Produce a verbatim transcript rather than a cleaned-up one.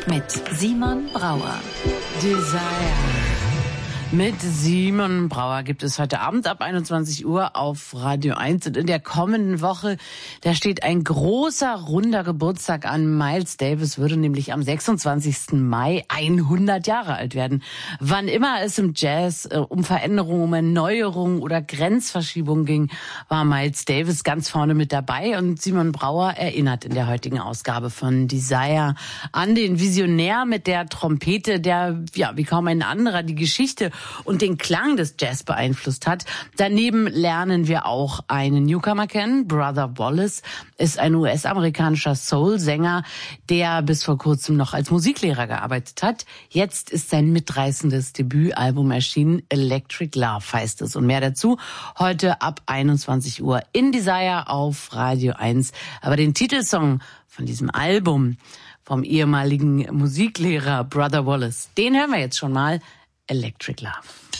mit Simon Brauer. Desire. Mit Simon Brauer gibt es heute Abend ab einundzwanzig Uhr auf Radio eins. Und in der kommenden Woche, da steht ein großer, runder Geburtstag an. Miles Davis würde nämlich am sechsundzwanzigsten Mai hundert Jahre alt werden. Wann immer es im Jazz äh, um Veränderungen, um Erneuerungen oder Grenzverschiebungen ging, war Miles Davis ganz vorne mit dabei. Und Simon Brauer erinnert in der heutigen Ausgabe von Desire an den Visionär mit der Trompete, der, ja, wie kaum ein anderer die Geschichte und den Klang des Jazz beeinflusst hat. Daneben lernen wir auch einen Newcomer kennen. Brother Wallace ist ein U S-amerikanischer Soul-Sänger, der bis vor kurzem noch als Musiklehrer gearbeitet hat. Jetzt ist sein mitreißendes Debütalbum erschienen. Electric Love heißt es. Und mehr dazu heute ab einundzwanzig Uhr in Desire auf Radio eins. Aber den Titelsong von diesem Album vom ehemaligen Musiklehrer Brother Wallace, den hören wir jetzt schon mal. Electric Love.